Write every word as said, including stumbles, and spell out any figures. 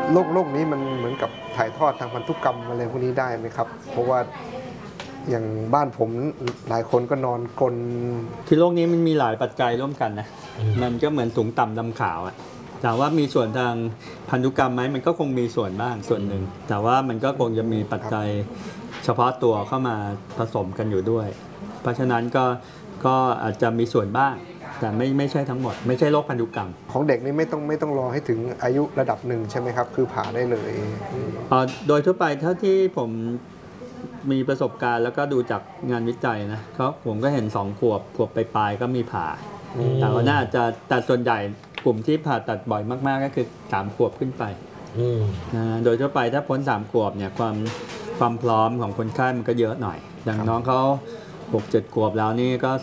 โรคโรคนี้มันเหมือนกับถ่ายทอดทางพันธุกรรมอะไรพวกนี้ได้ไหมครับเพราะว่าอย่างบ้านผมหลายคนก็นอนกลนคือโรคนี้มันมีหลายปัจจัยร่วมกันนะมันก็เหมือนสูงต่ำดำขาวอะถามว่ามีส่วนทางพันธุกรรมไหมมันก็คงมีส่วนบ้างส่วนหนึ่งแต่ว่ามันก็คงจะมีปัจจัยเฉพาะตัวเข้ามาผสมกันอยู่ด้วย เพราะฉะนั้นก็ก็อาจจะมีส่วนบ้างแต่ไม่ไม่ใช่ทั้งหมดไม่ใช่โรคพันธุกรรมของเด็กนี่ไม่ต้องไม่ต้องรอให้ถึงอายุระดับหนึ่งใช่ไหมครับคือผ่าได้เลยโดยทั่วไปเท่าที่ผมมีประสบการณ์แล้วก็ดูจากงานวิจัยนะเขาผมก็เห็นสองขวบขวบปลายๆก็มีผ่าแต่ว่าน่าจะแต่ส่วนใหญ่กลุ่มที่ผ่าตัดบ่อยมากๆก็คือสามขวบขึ้นไปนะโดยทั่วไปถ้าพ้นสามขวบเนี่ยความความพร้อมของคนไข้มันก็เยอะหน่อยอย่างน้องเขาหกเจ็ดขวบแล้วนี่ก็